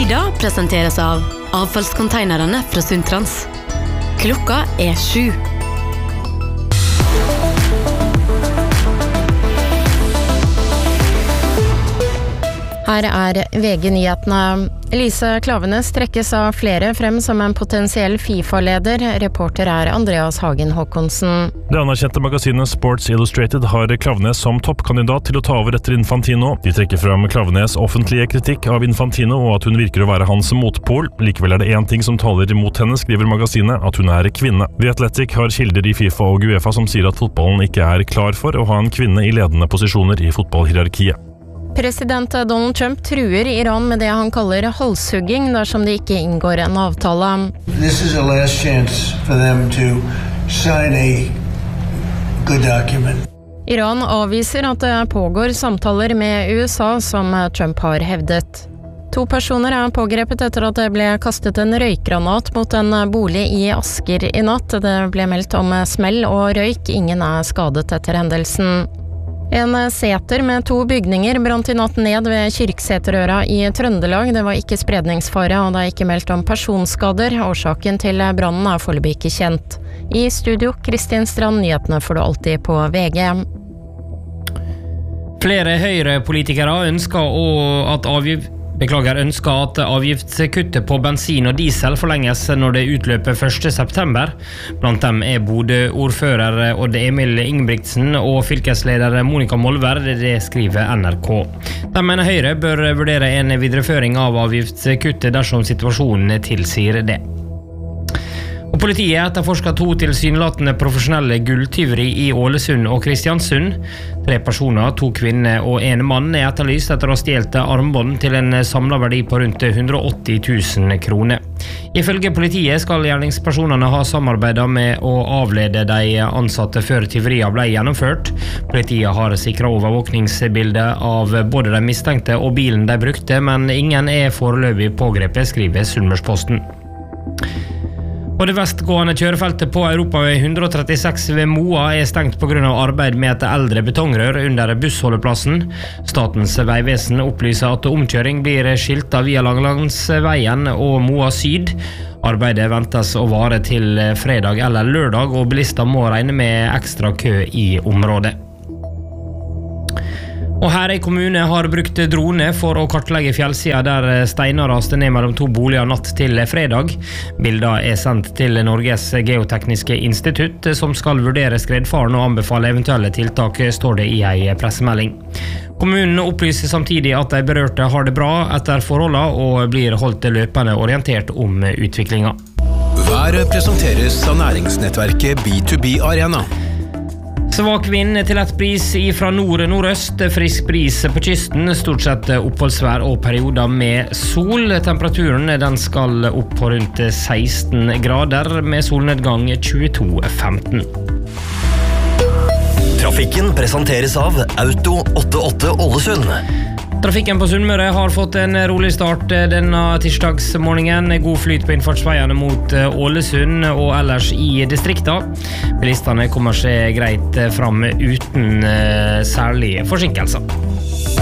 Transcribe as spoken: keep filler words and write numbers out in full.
Nyda presenteres av avfallskonteinerne fra Sundtrans. Klokka er sju. Her er V G-nyhetene. Elise Klavenes trekkes av flere frem som en potensiell FIFA-leder. Reporter er Andreas Hagen Håkonsen. Det anerkjente magasinet Sports Illustrated har Klavenes som toppkandidat til å ta over etter Infantino. De trekker frem Klavenes offentlige kritikk av Infantino og at hun virker å være hans motpol. Likevel er det en ting som taler imot henne, skriver magasinet, at hun er kvinne. The Athletic har kilder i FIFA og UEFA som sier at fotballen ikke er klar for å ha en kvinne i ledende posisjoner i fotballhierarkiet. President Donald Trump truer Iran med det han kaller halshugging dersom det ikke inngår en avtale. This is a last chance for them to sign a good document. Iran avviser at det pågår samtaler med U S A som Trump har hevdet. To personer er pågrepet etter at det ble kastet en røykgranat mot en bolig i Asker i natt. Det ble meldt om smell og røyk. Ingen er skadet etter hendelsen. En seter med to bygninger brant i natt ned ved Kyrksæterøra i Trøndelag. Det var ikke spredningsfare, og det er ikke meldt om personskader. Årsaken til brannen er foreløpig ikke kjent. I studio, Kristin Strand, nyhetene får du alltid på V G. Flere Høyre-politikere ønsker å at avgift Beklager, ønsker at avgiftskuttet på bensin og diesel forlenges når det utløper første september. Blant dem er Bodø-ordfører Odd Emil Ingebrigtsen og fylkesleder Monica Molvær, det skriver N R K. De mener Høyre bør vurdere en videreføring av avgiftskuttet dersom situasjonen tilsier det. Og politiet etterforsker to tilsynelatende profesjonelle gulltyveri i Ålesund og Kristiansund. Tre personer, to kvinner og en mann, er etterlyst etter å ha stjålet armbånd til en samlet verdi på rundt hundre og åtti tusen kroner. Ifølge politiet skal gjerningspersonene ha samarbeidet med å avlede de ansatte før tyveriet ble gjennomført. Politiet har sikret overvåkningsbildet av både de mistenkte og bilen de brukte, men ingen er foreløpig pågrepet, skriver Sunnmørsposten. Og det vestgående kjørefeltet på Europavei hundre og trettiseks ved Moa er stengt på grunn av arbeid med et eldre betongrør under bussholdeplassen. Statens vegvesen opplyser at omkjøring blir skiltet via Langlandsveien og Moa Syd. Arbeidet ventes å vare til fredag eller lørdag, og bilister må regne med ekstra kø i området. Og Herøy kommune har brukt drone for å kartlegge fjellsida der steiner raste ned mellom to boliger natt til fredag. Bilder er sendt til Norges geotekniske institutt, som skal vurdere skredfaren og anbefale eventuelle tiltak, står det i en pressemelding. Kommunen opplyser samtidig at de berørte har det bra etter forholdene og blir holdt løpende orientert om utviklingen. Været presenteres av næringsnettverket B to B Arena. Svak vind til lett bris fra nord-nordøst, frisk bris på kysten, stort sett oppholdsvær og perioder med sol. Temperaturen den skal opp på rundt seksten grader, med solnedgang tjueto femten. Trafikken presenteres av Auto åttiåtte Ålesund. Trafikken på Sunnmøre har fått en rolig start denne tirsdagsmorgenen. God flyt på innfartsveiene mot Ålesund og ellers i distrikta. Bilistene kommer seg greit fram uten særlige forsinkelser.